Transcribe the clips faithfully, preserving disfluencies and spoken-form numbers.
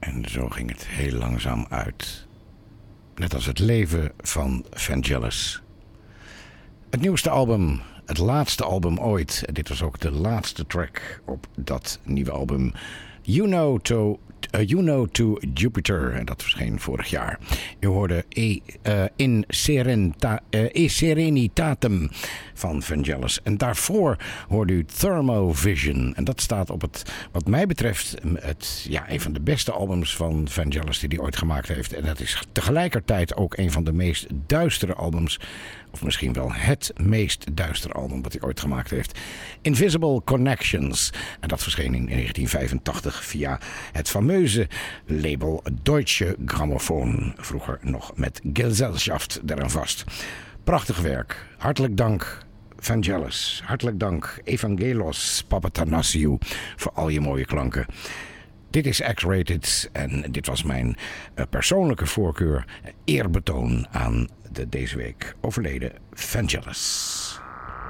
En zo ging het heel langzaam uit. Net als het leven van Vangelis. Het nieuwste album, het laatste album ooit. En dit was ook de laatste track op dat nieuwe album. You Know to, uh, you know to Jupiter. En dat verscheen vorig jaar. U hoorde e, uh, in Serenta, uh, E Serenitatem van Vangelis. En daarvoor hoorde u Thermovision. En dat staat op het, wat mij betreft, het, ja, een van de beste albums van Vangelis die hij ooit gemaakt heeft. En dat is tegelijkertijd ook een van de meest duistere albums. Of misschien wel het meest duistere album dat hij ooit gemaakt heeft. Invisible Connections. En dat verscheen in negentien vijfentachtig via het fameuze label Deutsche Grammophon. Vroeger nog met Gesellschaft eraan vast. Prachtig werk. Hartelijk dank Vangelis. Hartelijk dank Evangelos Papathanassiou voor al je mooie klanken. Dit is X-Rated en dit was mijn uh, persoonlijke voorkeur. Eerbetoon aan de deze week overleden Vangelis.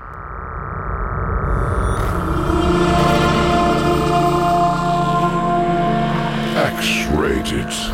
X-Rated.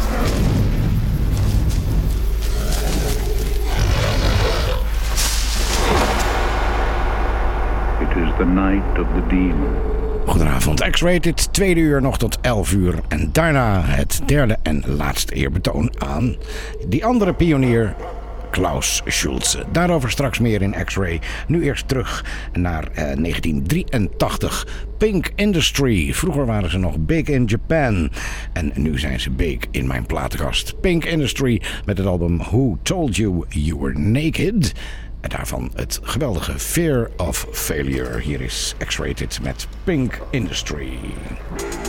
It is the night of the demon. Goedenavond, X-Rated, tweede uur nog tot elf uur. En daarna het derde en laatste eerbetoon aan die andere pionier, Klaus Schulze. Daarover straks meer in X-Ray. Nu eerst terug naar uh, negentien drieëntachtig. Pink Industry. Vroeger waren ze nog big in Japan. En nu zijn ze big in mijn platenkast. Pink Industry met het album Who Told You You Were Naked? En daarvan het geweldige Fear of Failure. Hier is X-Rated met Pink Industry.